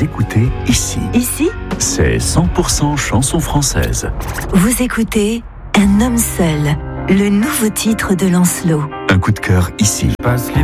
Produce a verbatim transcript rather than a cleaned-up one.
Vous écoutez ici. Ici, C'est cent pour cent chanson française. vous écoutez Un homme seul, le nouveau titre de Lancelot. Un coup de cœur ici. Passe les